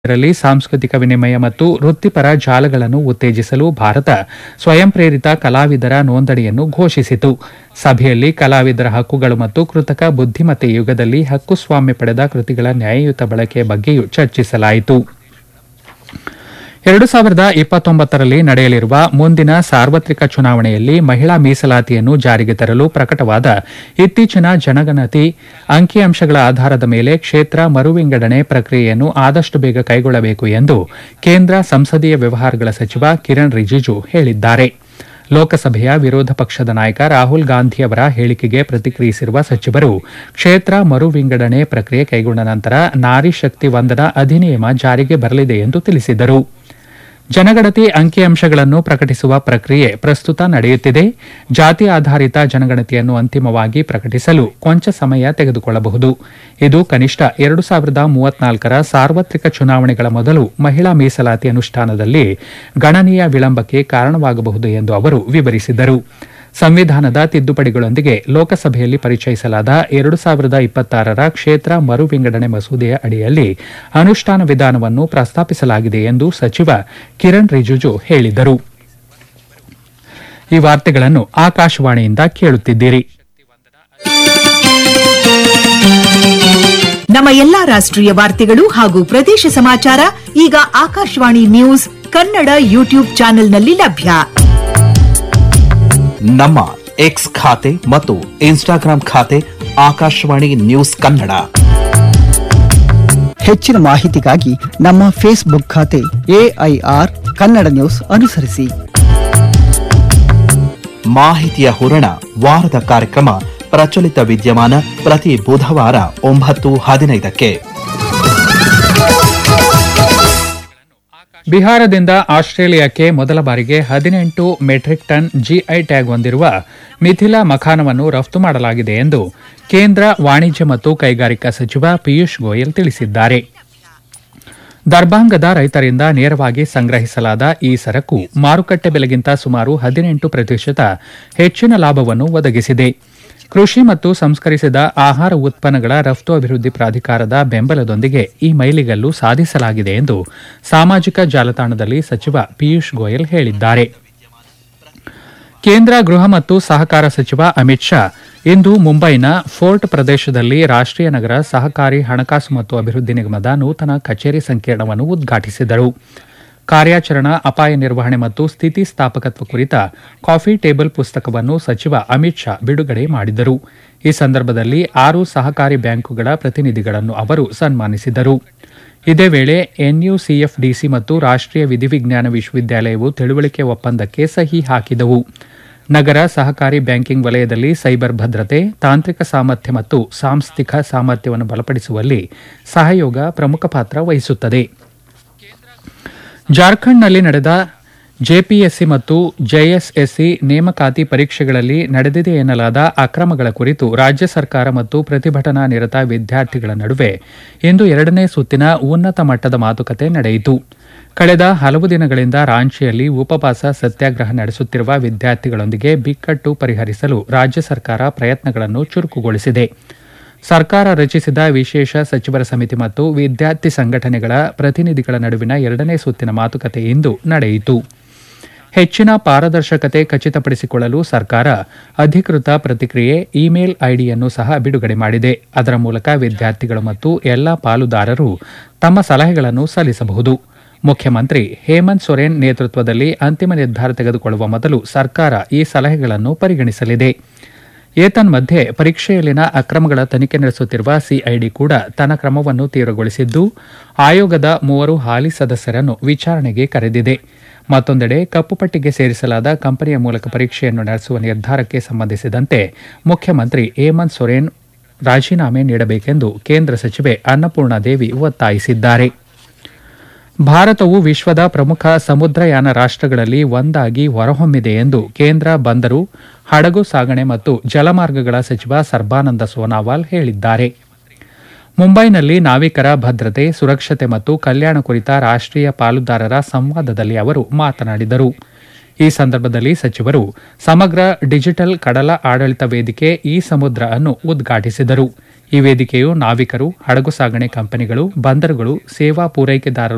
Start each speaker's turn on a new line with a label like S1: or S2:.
S1: ರಲ್ಲಿ ಸಾಂಸ್ಕೃತಿಕ ವಿನಿಮಯ ಮತ್ತು ವೃತ್ತಿಪರ ಜಾಲಗಳನ್ನು ಉತ್ತೇಜಿಸಲು ಭಾರತ ಸ್ವಯಂ ಪ್ರೇರಿತ ಕಲಾವಿದರ ನೋಂದಣಿಯನ್ನು ಘೋಷಿಸಿತು. ಸಭೆಯಲ್ಲಿ ಕಲಾವಿದರ ಹಕ್ಕುಗಳು ಮತ್ತು ಕೃತಕ ಬುದ್ಧಿಮತ್ತೆ ಯುಗದಲ್ಲಿ ಹಕ್ಕುಸ್ವಾಮ್ಯ ಪಡೆದ ಕೃತಿಗಳ ನ್ಯಾಯಯುತ ಬಳಕೆಯ ಬಗ್ಗೆಯೂ ಚರ್ಚಿಸಲಾಯಿತು. 2029ರಲ್ಲಿ ನಡೆಯಲಿರುವ ಮುಂದಿನ ಸಾರ್ವತ್ರಿಕ ಚುನಾವಣೆಯಲ್ಲಿ ಮಹಿಳಾ ಮೀಸಲಾತಿಯನ್ನು ಜಾರಿಗೆ ತರಲು ಪ್ರಕಟವಾದ ಇತ್ತೀಚಿನ ಜನಗಣತಿ ಅಂಕಿಅಂಶಗಳ ಆಧಾರದ ಮೇಲೆ ಕ್ಷೇತ್ರ ಮರುವಿಂಗಡಣೆ ಪ್ರಕ್ರಿಯೆಯನ್ನು ಆದಷ್ಟು ಬೇಗ ಕೈಗೊಳ್ಳಬೇಕು ಎಂದು ಕೇಂದ್ರ ಸಂಸದೀಯ ವ್ಯವಹಾರಗಳ ಸಚಿವ ಕಿರಣ್ ರಿಜಿಜು ಹೇಳಿದ್ದಾರೆ. ಲೋಕಸಭೆಯ ವಿರೋಧ ಪಕ್ಷದ ನಾಯಕ ರಾಹುಲ್ ಗಾಂಧಿ ಅವರ ಹೇಳಿಕೆಗೆ ಪ್ರತಿಕ್ರಿಯಿಸಿರುವ ಸಚಿವರು, ಕ್ಷೇತ್ರ ಮರು ವಿಂಗಡಣೆ ಪ್ರಕ್ರಿಯೆ ಕೈಗೊಂಡ ನಂತರ ನಾರಿ ಶಕ್ತಿ ವಂದನಾ ಅಧಿನಿಯಮ ಜಾರಿಗೆ ಬರಲಿದೆ ಎಂದು ತಿಳಿಸಿದರು. ಜನಗಣತಿ ಅಂಕಿಅಂಶಗಳನ್ನು ಪ್ರಕಟಿಸುವ ಪ್ರಕ್ರಿಯೆ ಪ್ರಸ್ತುತ ನಡೆಯುತ್ತಿದೆ. ಜಾತಿ ಆಧಾರಿತ ಜನಗಣತಿಯನ್ನು ಅಂತಿಮವಾಗಿ ಪ್ರಕಟಿಸಲು ಕೊಂಚ ಸಮಯ ತೆಗೆದುಕೊಳ್ಳಬಹುದು. ಇದು ಕನಿಷ್ಠ 2034ರ ಸಾರ್ವತ್ರಿಕ ಚುನಾವಣೆಗಳ ಮೊದಲು ಮಹಿಳಾ ಮೀಸಲಾತಿ ಅನುಷ್ಠಾನದಲ್ಲಿ ಗಣನೀಯ ವಿಳಂಬಕ್ಕೆ ಕಾರಣವಾಗಬಹುದು ಎಂದು ಅವರು ವಿವರಿಸಿದರು. ಸಂವಿಧಾನದ ತಿದ್ದುಪಡಿಗಳೊಂದಿಗೆ ಲೋಕಸಭೆಯಲ್ಲಿ ಪರಿಚಯಿಸಲಾದ 2026ರ ಕ್ಷೇತ್ರ ಮರು ವಿಂಗಡಣೆ ಮಸೂದೆಯ ಅಡಿಯಲ್ಲಿ ಅನುಷ್ಠಾನ ವಿಧಾನವನ್ನು ಪ್ರಸ್ತಾಪಿಸಲಾಗಿದೆ ಎಂದು ಸಚಿವ ಕಿರಣ್ ರಿಜಿಜು ಹೇಳಿದರು. ಈ ವಾರ್ತೆಗಳನ್ನು ಆಕಾಶವಾಣಿಯಿಂದ ಕೇಳುತ್ತಿದ್ದೀರಿ.
S2: ನಮ್ಮ ಎಲ್ಲಾ ರಾಷ್ಟ್ರೀಯ ವಾರ್ತೆಗಳು ಹಾಗೂ ಪ್ರದೇಶ ಸಮಾಚಾರ ಈಗ ಆಕಾಶವಾಣಿ ನ್ಯೂಸ್ ಕನ್ನಡ ಯೂಟ್ಯೂಬ್ ಚಾನೆಲ್ನಲ್ಲಿ ಲಭ್ಯ.
S3: ನಮ್ಮ ಎಕ್ಸ್ ಖಾತೆ ಮತ್ತು ಇನ್ಸ್ಟಾಗ್ರಾಂ ಖಾತೆ ಆಕಾಶವಾಣಿ ನ್ಯೂಸ್ ಕನ್ನಡ.
S4: ಹೆಚ್ಚಿನ ಮಾಹಿತಿಗಾಗಿ ನಮ್ಮ ಫೇಸ್ಬುಕ್ ಖಾತೆ AIR ಕನ್ನಡ ನ್ಯೂಸ್ ಅನುಸರಿಸಿ.
S3: ಮಾಹಿತಿಯ ಹೂರಣ ವಾರದ ಕಾರ್ಯಕ್ರಮ ಪ್ರಚಲಿತ ವಿದ್ಯಮಾನ ಪ್ರತಿ ಬುಧವಾರ 9:15ಕ್ಕೆ.
S1: ಬಿಹಾರದಿಂದ ಆಸ್ಟ್ರೇಲಿಯಾಕ್ಕೆ ಮೊದಲ ಬಾರಿಗೆ 18 ಮೆಟ್ರಿಕ್ ಟನ್ GI ಟ್ಯಾಗ್ ಹೊಂದಿರುವ ಮಿಥಿಲಾ ಮಖಾನವನ್ನು ರಫ್ತು ಮಾಡಲಾಗಿದೆ ಎಂದು ಕೇಂದ್ರ ವಾಣಿಜ್ಯ ಮತ್ತು ಕೈಗಾರಿಕಾ ಸಚಿವ ಪಿಯೂಷ್ ಗೋಯಲ್ ತಿಳಿಸಿದ್ದಾರೆ. ದರ್ಭಾಂಗದ ರೈತರಿಂದ ನೇರವಾಗಿ ಸಂಗ್ರಹಿಸಲಾದ ಈ ಸರಕು ಮಾರುಕಟ್ಟೆ ಬೆಲೆಗಿಂತ ಸುಮಾರು 18% ಹೆಚ್ಚಿನ ಲಾಭವನ್ನು ಒದಗಿಸಿದೆ. ಕೃಷಿ ಮತ್ತು ಸಂಸ್ಕರಿಸಿದ ಆಹಾರ ಉತ್ಪನ್ನಗಳ ರಫ್ತು ಅಭಿವೃದ್ಧಿ ಪ್ರಾಧಿಕಾರದ ಬೆಂಬಲದೊಂದಿಗೆ ಈ ಮೈಲಿಗಲ್ಲು ಸಾಧಿಸಲಾಗಿದೆ ಎಂದು ಸಾಮಾಜಿಕ ಜಾಲತಾಣದಲ್ಲಿ ಸಚಿವ ಪಿಯೂಷ್ ಗೋಯಲ್ ಹೇಳಿದ್ದಾರೆ. ಕೇಂದ್ರ ಗೃಹ ಮತ್ತು ಸಹಕಾರ ಸಚಿವ ಅಮಿತ್ ಶಾ ಇಂದು ಮುಂಬೈನ ಫೋರ್ಟ್ ಪ್ರದೇಶದಲ್ಲಿ ರಾಷ್ಟೀಯ ನಗರ ಸಹಕಾರಿ ಹಣಕಾಸು ಮತ್ತು ಅಭಿವೃದ್ಧಿ ನಿಗಮದ ನೂತನ ಕಚೇರಿ ಸಂಕೀರ್ಣವನ್ನು ಉದ್ಘಾಟಿಸಿದರು. ಕಾರ್ಯಾಚರಣಾ ಅಪಾಯ ನಿರ್ವಹಣೆ ಮತ್ತು ಸ್ಥಿತಿಸ್ಥಾಪಕತ್ವ ಕುರಿತ ಕಾಫಿ ಟೇಬಲ್ ಪುಸ್ತಕವನ್ನು ಸಚಿವ ಅಮಿತ್ ಶಾ ಬಿಡುಗಡೆ ಮಾಡಿದರು. ಈ ಸಂದರ್ಭದಲ್ಲಿ 6 ಸಹಕಾರಿ ಬ್ಯಾಂಕುಗಳ ಪ್ರತಿನಿಧಿಗಳನ್ನು ಅವರು ಸನ್ಮಾನಿಸಿದರು. ಇದೇ ವೇಳೆ NUCFDC ಮತ್ತು ರಾಷ್ಟೀಯ ವಿಧಿವಿಜ್ಞಾನ ವಿಶ್ವವಿದ್ಯಾಲಯವು ತಿಳುವಳಿಕೆ ಒಪ್ಪಂದಕ್ಕೆ ಸಹಿ ಹಾಕಿದವು. ನಗರ ಸಹಕಾರಿ ಬ್ಯಾಂಕಿಂಗ್ ವಲಯದಲ್ಲಿ ಸೈಬರ್ ಭದ್ರತೆ, ತಾಂತ್ರಿಕ ಸಾಮರ್ಥ್ಯ ಮತ್ತು ಸಾಂಸ್ಥಿಕ ಸಾಮರ್ಥ್ಯವನ್ನು ಬಲಪಡಿಸುವಲ್ಲಿ ಸಹಯೋಗ ಪ್ರಮುಖ ಪಾತ್ರ ವಹಿಸುತ್ತದೆ. ಜಾರ್ಖಂಡ್ನಲ್ಲಿ ನಡೆದ JPSC ಮತ್ತು JSSC ನೇಮಕಾತಿ ಪರೀಕ್ಷೆಗಳಲ್ಲಿ ನಡೆದಿದೆ ಎನ್ನಲಾದ ಅಕ್ರಮಗಳ ಕುರಿತು ರಾಜ್ಯ ಸರ್ಕಾರ ಮತ್ತು ಪ್ರತಿಭಟನಾ ನಿರತ ವಿದ್ಯಾರ್ಥಿಗಳ ನಡುವೆ ಇಂದು 2ನೇ ಸುತ್ತಿನ ಉನ್ನತ ಮಟ್ಟದ ಮಾತುಕತೆ ನಡೆಯಿತು. ಕಳೆದ ಹಲವು ದಿನಗಳಿಂದ ರಾಂಚಿಯಲ್ಲಿ ಉಪವಾಸ ಸತ್ಯಾಗ್ರಹ ನಡೆಸುತ್ತಿರುವ ವಿದ್ಯಾರ್ಥಿಗಳೊಂದಿಗೆ ಬಿಕ್ಕಟ್ಟು ಪರಿಹರಿಸಲು ರಾಜ್ಯ ಸರ್ಕಾರ ಪ್ರಯತ್ನಗಳನ್ನು ಚುರುಕುಗೊಳಿಸಿದೆ. ಸರ್ಕಾರ ರಚಿಸಿದ ವಿಶೇಷ ಸಚಿವರ ಸಮಿತಿ ಮತ್ತು ವಿದ್ಯಾರ್ಥಿ ಸಂಘಟನೆಗಳ ಪ್ರತಿನಿಧಿಗಳ ನಡುವಿನ 2ನೇ ಸುತ್ತಿನ ಮಾತುಕತೆ ಇಂದು ನಡೆಯಿತು. ಹೆಚ್ಚಿನ ಪಾರದರ್ಶಕತೆ ಖಚಿತಪಡಿಸಿಕೊಳ್ಳಲು ಸರ್ಕಾರ ಅಧಿಕೃತ ಪ್ರತಿಕ್ರಿಯೆ ಇಮೇಲ್ ಐಡಿಯನ್ನು ಸಹ ಬಿಡುಗಡೆ ಮಾಡಿದೆ. ಅದರ ಮೂಲಕ ವಿದ್ಯಾರ್ಥಿಗಳು ಮತ್ತು ಎಲ್ಲಾ ಪಾಲುದಾರರು ತಮ್ಮ ಸಲಹೆಗಳನ್ನು ಸಲ್ಲಿಸಬಹುದು. ಮುಖ್ಯಮಂತ್ರಿ ಹೇಮಂತ್ ಸೊರೇನ್ ನೇತೃತ್ವದಲ್ಲಿ ಅಂತಿಮ ನಿರ್ಧಾರ ತೆಗೆದುಕೊಳ್ಳುವ ಮೊದಲು ಸರ್ಕಾರ ಈ ಸಲಹೆಗಳನ್ನು ಪರಿಗಣಿಸಲಿದೆ. ಏತನ್ಮಧ್ಯೆ ಪರೀಕ್ಷೆಯಲ್ಲಿನ ಅಕ್ರಮಗಳ ತನಿಖೆ ನಡೆಸುತ್ತಿರುವ CID ಕೂಡ ತನ್ನ ಕ್ರಮವನ್ನು ತೀವ್ರಗೊಳಿಸಿದ್ದು, ಆಯೋಗದ 3 ಹಾಲಿ ಸದಸ್ಯರನ್ನು ವಿಚಾರಣೆಗೆ ಕರೆದಿದೆ. ಮತ್ತೊಂದೆಡೆ ಕಪ್ಪುಪಟ್ಟಿಗೆ ಸೇರಿಸಲಾದ ಕಂಪನಿಯ ಮೂಲಕ ಪರೀಕ್ಷೆಯನ್ನು ನಡೆಸುವ ನಿರ್ಧಾರಕ್ಕೆ ಸಂಬಂಧಿಸಿದಂತೆ ಮುಖ್ಯಮಂತ್ರಿ ಹೇಮಂತ್ ಸೊರೇನ್ ರಾಜೀನಾಮೆ ನೀಡಬೇಕೆಂದು ಕೇಂದ್ರ ಸಚಿವೆ ಅನ್ನಪೂರ್ಣಾದೇವಿ ಒತ್ತಾಯಿಸಿದ್ದಾರೆ. ಭಾರತವು ವಿಶ್ವದ ಪ್ರಮುಖ ಸಮುದ್ರಯಾನ ರಾಷ್ಟಗಳಲ್ಲಿ ಒಂದಾಗಿ ಹೊರಹೊಮ್ಮಿದೆ ಎಂದು ಕೇಂದ್ರ ಬಂದರು, ಹಡಗು ಸಾಗಣೆ ಮತ್ತು ಜಲಮಾರ್ಗಗಳ ಸಚಿವ ಸರ್ಬಾನಂದ ಸೋನಾವಾಲ್ ಹೇಳಿದ್ದಾರೆ. ಮುಂಬೈನಲ್ಲಿ ನಾವಿಕರ ಭದ್ರತೆ, ಸುರಕ್ಷತೆ ಮತ್ತು ಕಲ್ಯಾಣ ಕುರಿತ ರಾಷ್ಟೀಯ ಪಾಲುದಾರರ ಸಂವಾದದಲ್ಲಿ ಅವರು ಮಾತನಾಡಿದರು. ಈ ಸಂದರ್ಭದಲ್ಲಿ ಸಚಿವರು ಸಮಗ್ರ ಡಿಜಿಟಲ್ ಕಡಲ ಆಡಳಿತ ವೇದಿಕೆ ಈ ಸಮುದ್ರ ಅನ್ನು ಉದ್ಘಾಟಿಸಿದರು. ಈ ವೇದಿಕೆಯು ನಾವಿಕರು, ಹಡಗು ಸಾಗಣೆ ಕಂಪನಿಗಳು, ಬಂದರುಗಳು, ಸೇವಾ ಪೂರೈಕೆದಾರರು